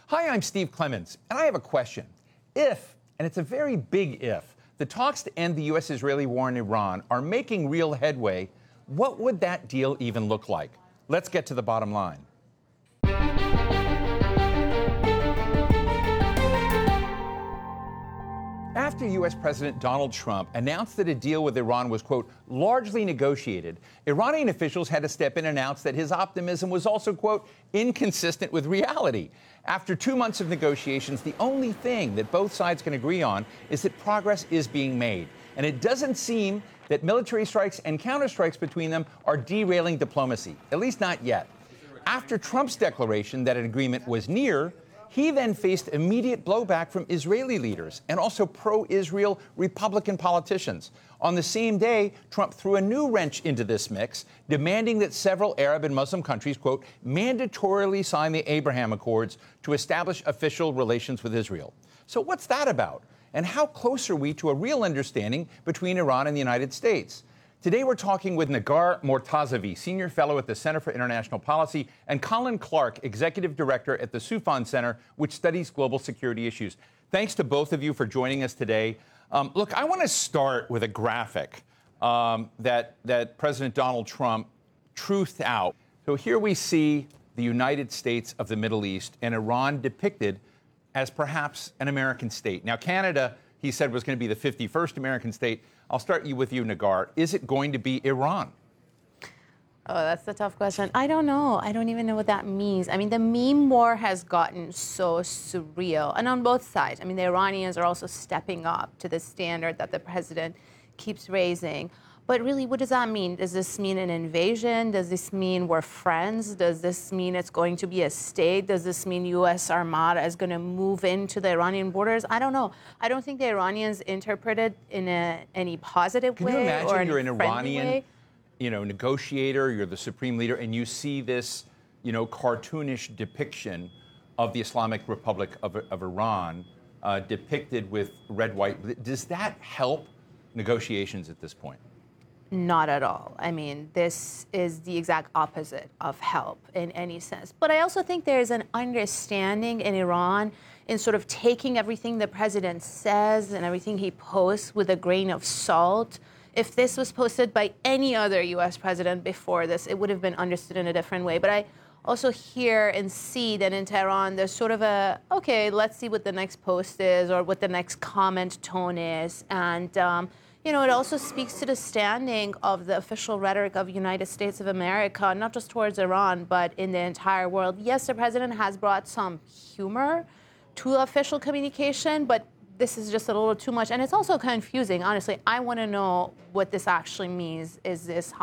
Hi, I'm Steve Clemons, and I have a question. If, and it's a very big if, the talks to end the U.S.-Israeli war in Iran are making real headway, what would that deal even look like? Let's get to the bottom line. After U.S. President Donald Trump announced that a deal with Iran was, quote, largely negotiated, Iranian officials had to step in and announce that his optimism was also, quote, inconsistent with reality. After 2 months of negotiations, the only thing that both sides can agree on is that progress is being made. And it doesn't seem that military strikes and counterstrikes between them are derailing diplomacy, at least not yet. After Trump's declaration that an agreement was near, he then faced immediate blowback from Israeli leaders and also pro-Israel Republican politicians. On the same day, Trump threw a new wrench into this mix, demanding that several Arab and Muslim countries, quote, mandatorily sign the Abraham Accords to establish official relations with Israel. So what's that about? And how close are we to a real understanding between Iran and the United States? Today, we're talking with Negar Mortazavi, Senior Fellow at the Center for International Policy, and Colin Clark, Executive Director at the Soufan Center, which studies global security issues. Thanks to both of you for joining us today. Look, I want to start with a graphic that President Donald Trump truthed out. So here we see the United States of the Middle East and Iran depicted as perhaps an American state. Now, Canada, he said, was going to be the 51st American state. I'll start with you, Negar. Is it going to be Iran? Oh, that's a tough question. I don't know. I don't even know what that means. I mean, the meme war has gotten so surreal, and on both sides. I mean, the Iranians are also stepping up to the standard that the president keeps raising. But really, what does that mean? Does this mean an invasion? Does this mean we're friends? Does this mean it's going to be a state? Does this mean U.S. Armada is going to move into the Iranian borders? I don't know. I don't think the Iranians interpret it in any positive way. Can you imagine or you're an Iranian, way? Negotiator, you're the supreme leader, and you see this, cartoonish depiction of the Islamic Republic of Iran depicted with red, white. Does that help negotiations at this point? Not at all. I mean, this is the exact opposite of help in any sense. But I also think there is an understanding in Iran in sort of taking everything the president says and everything he posts with a grain of salt. If this was posted by any other U.S. president before this, it would have been understood in a different way. But I also hear and see that in Tehran, there's sort of okay, let's see what the next post is or what the next comment tone is. And, it also speaks to the standing of the official rhetoric of the United States of America, not just towards Iran, but in the entire world. Yes, the president has brought some humor to official communication, but this is just a little too much. And it's also confusing, honestly. I want to know what this actually means. Is this